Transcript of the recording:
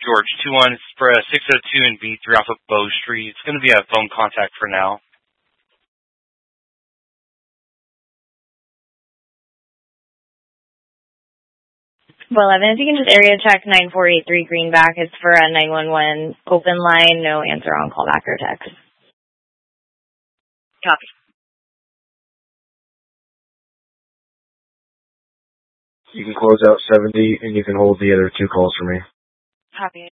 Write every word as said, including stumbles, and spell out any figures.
George, two one for uh, six oh two and B three off of Bow Street. It's going to be a phone contact for now. Well, Evan, if you can just area check nine four eight three Greenback. It's for a nine one one open line, no answer on callback or text. Copy. You can close out seventy, and you can hold the other two calls for me. Copy.